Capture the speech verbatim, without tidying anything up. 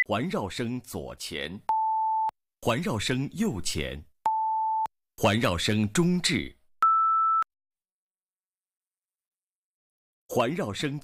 环绕声左前，环绕声右前，环绕声中置，环绕声